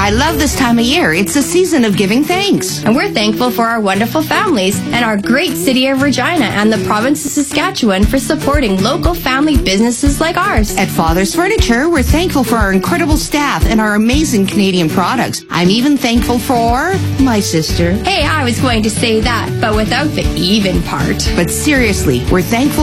I love this time of year. It's a season of giving thanks. And we're thankful for our wonderful families and our great city of Regina and the province of Saskatchewan for supporting local family businesses like ours. At Father's Furniture, we're thankful for our incredible staff and our amazing Canadian products. I'm even thankful for my sister. Hey, I was going to say that, but without the even part. But seriously, we're thankful